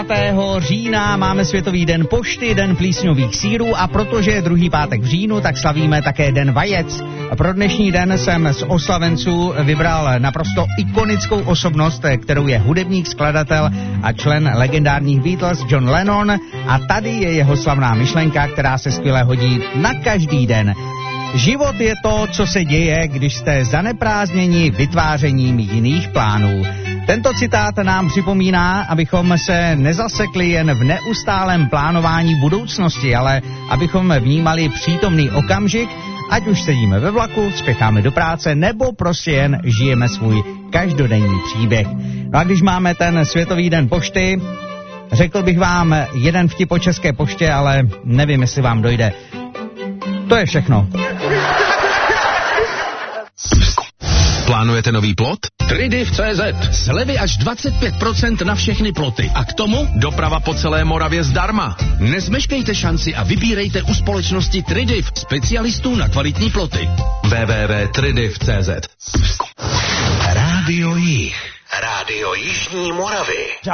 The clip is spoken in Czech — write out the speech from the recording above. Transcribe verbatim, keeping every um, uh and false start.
pátého října máme Světový den pošty, den plísňových sýrů a protože je druhý pátek v říjnu, tak slavíme také den vajec. A pro dnešní den jsem z oslavenců vybral naprosto ikonickou osobnost, kterou je hudebník, skladatel a člen legendárních Beatles John Lennon a tady je jeho slavná myšlenka, která se skvěle hodí na každý den. Život je to, co se děje, když jste zaneprázdněni vytvářením jiných plánů. Tento citát nám připomíná, abychom se nezasekli jen v neustálém plánování budoucnosti, ale abychom vnímali přítomný okamžik, ať už sedíme ve vlaku, spěcháme do práce, nebo prostě jen žijeme svůj každodenní příběh. No a když máme ten Světový den pošty, řekl bych vám jeden vtip o České poště, ale nevím, jestli vám dojde. To je všechno. Plánujete nový plot? Tridiv tečka cé zet. Slevy až dvacet pět procent na všechny ploty. A k tomu doprava po celé Moravě zdarma. Nezmeškejte šanci a vybírejte u společnosti Tridiv, specialistů na kvalitní ploty. w w w tečka tridiv tečka cé zet. Rádio Jih. Rádio Jižní Moravy.